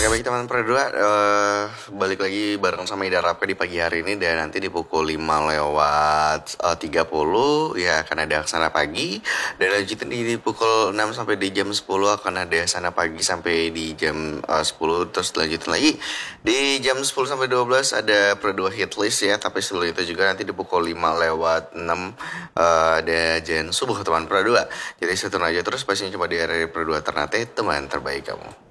baik teman Perdua, balik lagi bareng sama Ida Rapke di pagi hari ini. Dan nanti di pukul 5 lewat 30 ya akan ada Aksana Pagi. Dan lanjutin di pukul 6 sampai di jam 10 akan ada Aksana Pagi sampai di jam 10. Terus lanjutin lagi di jam 10 sampai 12 ada Perdua Hit List ya. Tapi sebelum itu juga nanti di pukul 5 lewat 6 ada Jen Subuh teman Perdua. Jadi setun aja terus pastinya cuma di area Perdua Ternate, teman terbaik kamu.